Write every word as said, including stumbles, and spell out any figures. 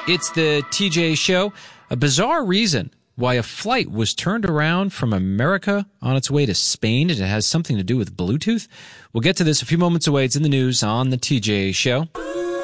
It's the T J Show. A bizarre reason why a flight was turned around from America on its way to Spain, and it has something to do with Bluetooth. We'll get to this a few moments away. It's in the news on the T J Show.